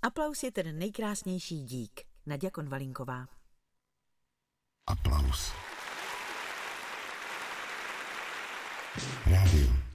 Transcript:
Aplaus je ten nejkrásnější dík. Naďa Konvalinková. Aplaus. Rádio